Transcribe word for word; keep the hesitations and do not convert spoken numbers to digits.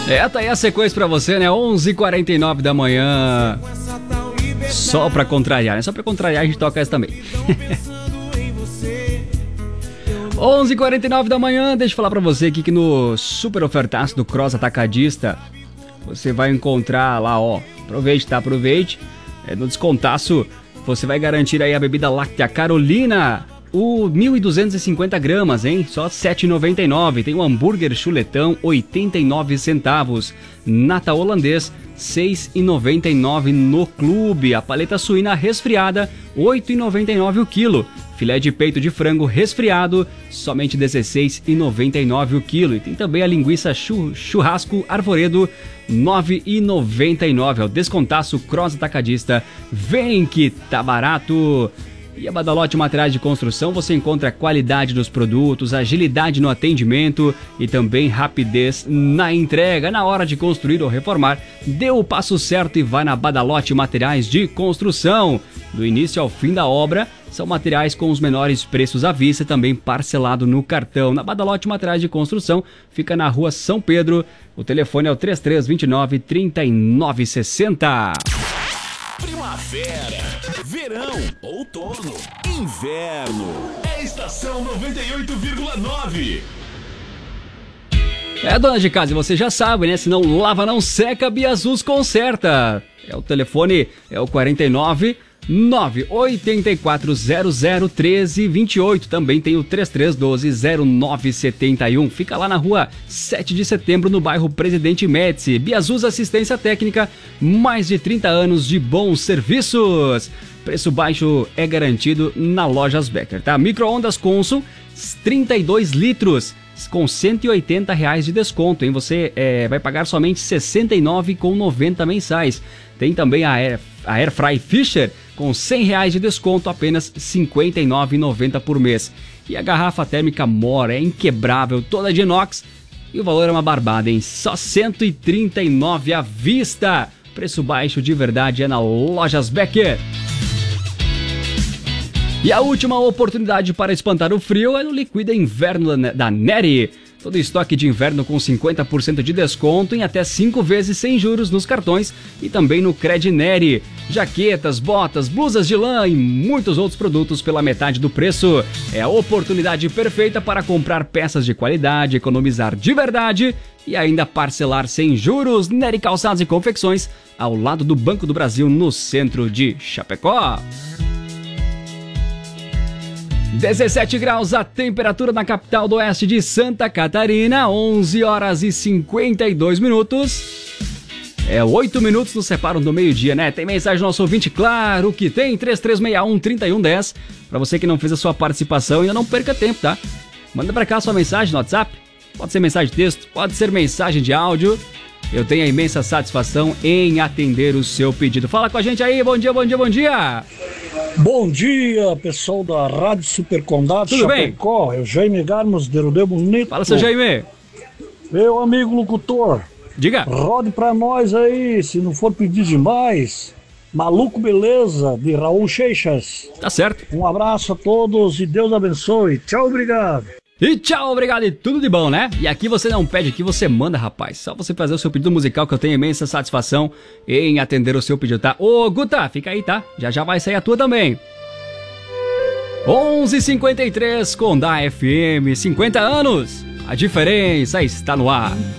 É, tá aí a sequência pra você, né? onze e quarenta e nove da manhã. Só pra contrariar, né? Só pra contrariar a gente toca essa também. onze e quarenta e nove da manhã, deixa eu falar pra você aqui que no super ofertaço do Cross Atacadista você vai encontrar lá, ó, aproveite, tá? Aproveite. É, no descontaço você vai garantir aí a bebida láctea Carolina, o mil e duzentos e cinquenta gramas, hein? Só sete reais e noventa e nove. Tem o hambúrguer chuletão, oitenta e nove centavos. Nata holandês, seis reais e noventa e nove no clube. A paleta suína resfriada, oito reais e noventa e nove o quilo. Filé de peito de frango resfriado, somente dezesseis reais e noventa e nove o quilo. E tem também a linguiça churrasco arvoredo, nove reais e noventa e nove. É o descontaço Cross Atacadista. Vem que tá barato! E a Badalote Materiais de Construção, você encontra a qualidade dos produtos, agilidade no atendimento e também rapidez na entrega. Na hora de construir ou reformar, dê o passo certo e vai na Badalote Materiais de Construção. Do início ao fim da obra, são materiais com os menores preços à vista e também parcelado no cartão. Na Badalote Materiais de Construção, fica na rua São Pedro. O telefone é o três três dois nove, três nove seis zero. Primavera, verão, outono, inverno. É Estação noventa e oito vírgula nove. É, dona de casa, você já sabe, né? Se não lava, não seca, Biazus conserta. É o telefone, é o quarenta e nove, nove oito quatro zero zero, um três dois oito. Também tem o trinta e três doze, zero nove sete um. Fica lá na rua sete de setembro, no bairro Presidente Médici. Biazus Assistência Técnica, mais de trinta anos de bons serviços. Preço baixo é garantido na Lojas Becker, tá? Micro-ondas Consul, trinta e dois litros, com cento e oitenta reais de desconto, hein? Você é, vai pagar somente sessenta e nove reais e noventa mensais. Tem também a Air, a Air Fry Fisher, com cem reais de desconto, apenas cinquenta e nove reais e noventa por mês. E a garrafa térmica Mora é inquebrável, toda de inox, e o valor é uma barbada, hein? Só cento e trinta e nove reais à vista. Preço baixo de verdade é na Lojas Becker. E a última oportunidade para espantar o frio é no Liquida Inverno da Neri. Todo estoque de inverno com cinquenta por cento de desconto em até cinco vezes sem juros nos cartões e também no Cred Neri. Jaquetas, botas, blusas de lã e muitos outros produtos pela metade do preço. É a oportunidade perfeita para comprar peças de qualidade, economizar de verdade e ainda parcelar sem juros. Neri Calçados e Confecções, ao lado do Banco do Brasil, no centro de Chapecó. dezessete graus a temperatura na capital do oeste de Santa Catarina, onze horas e cinquenta e dois minutos. É, oito minutos nos separam do meio-dia, né? Tem mensagem do nosso ouvinte, claro que tem, três três seis um, três um um zero. Pra você que não fez a sua participação, ainda não perca tempo, tá? Manda pra cá a sua mensagem no WhatsApp. Pode ser mensagem de texto, pode ser mensagem de áudio. Eu tenho a imensa satisfação em atender o seu pedido. Fala com a gente aí, bom dia, bom dia, bom dia. Bom dia, pessoal da Rádio Super Condado. Tudo Chapecó, bem? É o Jaime Garmos, de Rodeo Bonito. Fala, seu Jaime. Meu amigo locutor. Diga. Rode pra nós aí, se não for pedir demais. Maluco Beleza, de Raul Seixas. Tá certo. Um abraço a todos e Deus abençoe. Tchau, obrigado. E tchau, obrigado e tudo de bom, né? E aqui você não pede, aqui você manda, rapaz. Só você fazer o seu pedido musical que eu tenho imensa satisfação em atender o seu pedido, tá? Ô, Guta, fica aí, tá? Já já vai sair a tua também. onze e cinquenta e três, Condá F M, cinquenta anos. A diferença está no ar.